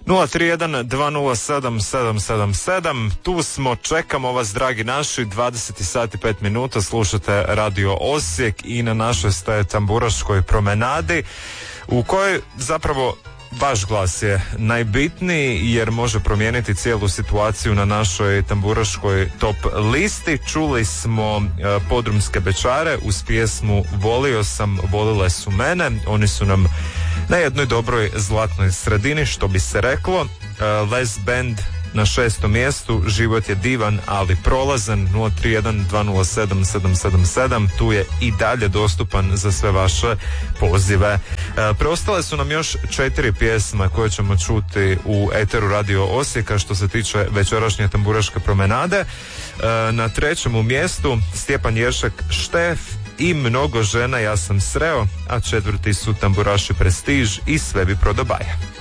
031-207-777. Tu smo, čekamo vas, dragi naši. 20 sati 5 minuta slušate Radio Osijek i na našoj ste tamburaškoj promenadi, u kojoj zapravo vaš glas je najbitniji jer može promijeniti cijelu situaciju na našoj tamburaškoj top listi. Čuli smo Podrumske Bećare uz pjesmu Volio sam, volile su mene. Oni su nam na jednoj dobroj zlatnoj sredini, što bi se reklo. Les Band na 6. mjestu, Život je divan ali prolazan. 031-207-777. Tu je i dalje dostupan za sve vaše pozive. Preostale su nam još 4 pjesme koje ćemo čuti u eteru Radio Osijeka što se tiče večerašnje tamburaške promenade. Na 3. mjestu Stjepan Jeršek, Štef i Mnogo žena ja sam sreo, a 4. su tamburaši Prestiž i Sve bi prodo Baja.